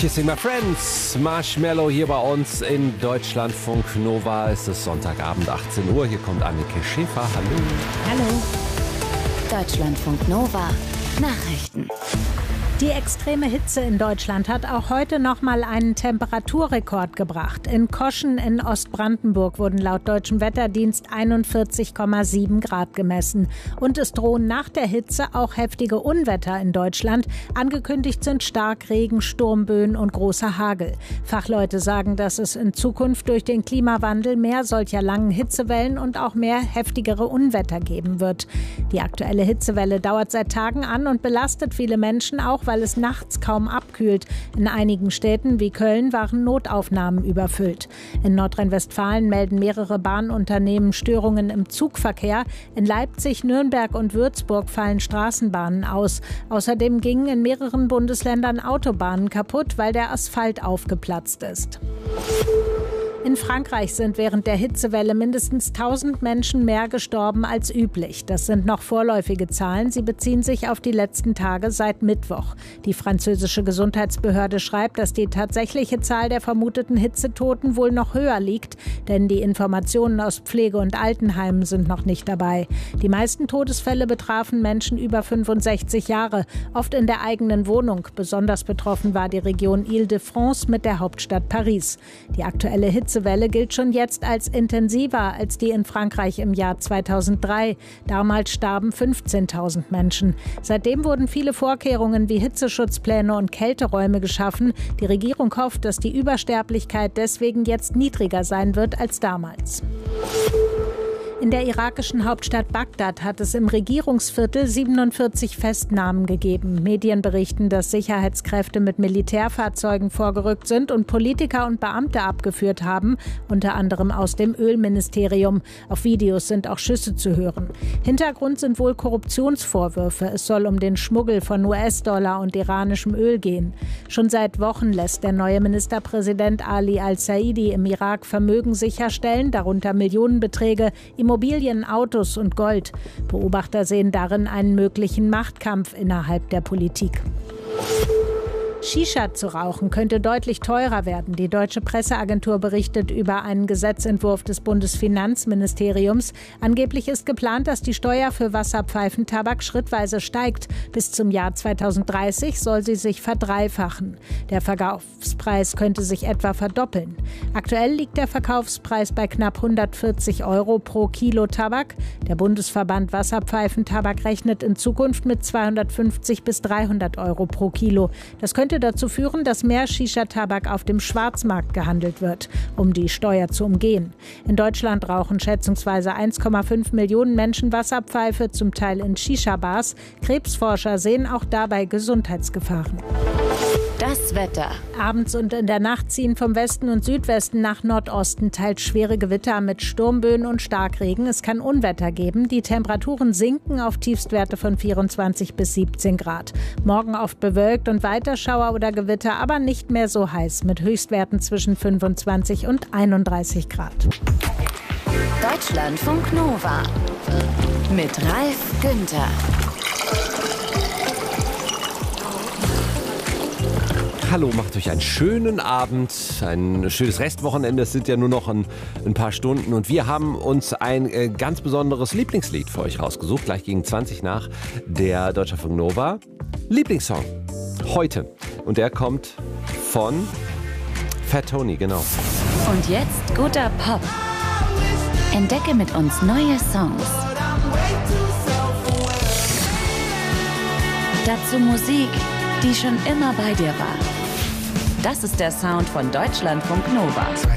Kissing My Friends, Marshmello hier bei uns in Deutschlandfunk Nova. Es ist Sonntagabend, 18 Uhr. Hier kommt Anneke Schäfer. Hallo. Hallo. Deutschlandfunk Nova. Nachrichten. Die extreme Hitze in Deutschland hat auch heute nochmal einen Temperaturrekord gebracht. In Koschen in Ostbrandenburg wurden laut deutschem Wetterdienst 41,7 Grad gemessen. Und es drohen nach der Hitze auch heftige Unwetter in Deutschland. Angekündigt sind Starkregen, Sturmböen und großer Hagel. Fachleute sagen, dass es in Zukunft durch den Klimawandel mehr solcher langen Hitzewellen und auch mehr heftigere Unwetter geben wird. Die aktuelle Hitzewelle dauert seit Tagen an und belastet viele Menschen auch, weil es nachts kaum abkühlt. In einigen Städten wie Köln waren Notaufnahmen überfüllt. In Nordrhein-Westfalen melden mehrere Bahnunternehmen Störungen im Zugverkehr. In Leipzig, Nürnberg und Würzburg fallen Straßenbahnen aus. Außerdem gingen in mehreren Bundesländern Autobahnen kaputt, weil der Asphalt aufgeplatzt ist. In Frankreich sind während der Hitzewelle mindestens 1000 Menschen mehr gestorben als üblich. Das sind noch vorläufige Zahlen. Sie beziehen sich auf die letzten Tage seit Mittwoch. Die französische Gesundheitsbehörde schreibt, dass die tatsächliche Zahl der vermuteten Hitzetoten wohl noch höher liegt, denn die Informationen aus Pflege- und Altenheimen sind noch nicht dabei. Die meisten Todesfälle betrafen Menschen über 65 Jahre, oft in der eigenen Wohnung. Besonders betroffen war die Region Île-de-France mit der Hauptstadt Paris. Die aktuelle Hitzewelle gilt schon jetzt als intensiver als die in Frankreich im Jahr 2003. Damals starben 15.000 Menschen. Seitdem wurden viele Vorkehrungen wie Hitzeschutzpläne und Kälteräume geschaffen. Die Regierung hofft, dass die Übersterblichkeit deswegen jetzt niedriger sein wird als damals. In der irakischen Hauptstadt Bagdad hat es im Regierungsviertel 47 Festnahmen gegeben. Medien berichten, dass Sicherheitskräfte mit Militärfahrzeugen vorgerückt sind und Politiker und Beamte abgeführt haben, unter anderem aus dem Ölministerium. Auf Videos sind auch Schüsse zu hören. Hintergrund sind wohl Korruptionsvorwürfe. Es soll um den Schmuggel von US-Dollar und iranischem Öl gehen. Schon seit Wochen lässt der neue Ministerpräsident Ali al-Saidi im Irak Vermögen sicherstellen, darunter Millionenbeträge, Immobilien, Autos und Gold. Beobachter sehen darin einen möglichen Machtkampf innerhalb der Politik. Shisha zu rauchen könnte deutlich teurer werden. Die deutsche Presseagentur berichtet über einen Gesetzentwurf des Bundesfinanzministeriums. Angeblich ist geplant, dass die Steuer für Wasserpfeifentabak schrittweise steigt. Bis zum Jahr 2030 soll sie sich verdreifachen. Der Verkaufspreis könnte sich etwa verdoppeln. Aktuell liegt der Verkaufspreis bei knapp 140 € pro Kilo Tabak. Der Bundesverband Wasserpfeifentabak rechnet in Zukunft mit 250 bis 300 € pro Kilo. Das könnte dazu führen, dass mehr Shisha-Tabak auf dem Schwarzmarkt gehandelt wird, um die Steuer zu umgehen. In Deutschland rauchen schätzungsweise 1,5 Millionen Menschen Wasserpfeife, zum Teil in Shisha-Bars. Krebsforscher sehen auch dabei Gesundheitsgefahren. Das Wetter. Abends und in der Nacht ziehen vom Westen und Südwesten nach Nordosten teils schwere Gewitter mit Sturmböen und Starkregen. Es kann Unwetter geben. Die Temperaturen sinken auf Tiefstwerte von 24 bis 17 Grad. Morgen oft bewölkt und weiter Schauer oder Gewitter, aber nicht mehr so heiß mit Höchstwerten zwischen 25 und 31 Grad. Deutschlandfunk Nova mit Ralf Günther. Hallo, macht euch einen schönen Abend, ein schönes Restwochenende. Es sind ja nur noch ein paar Stunden und wir haben uns ein ganz besonderes Lieblingslied für euch rausgesucht. Gleich gegen 20 nach der Deutschlandfunk Nova Lieblingssong heute. Und der kommt von Fat Tony, genau. Und jetzt guter Pop. Entdecke mit uns neue Songs. Dazu Musik, die schon immer bei dir war. Das ist der Sound von Deutschlandfunk Nova.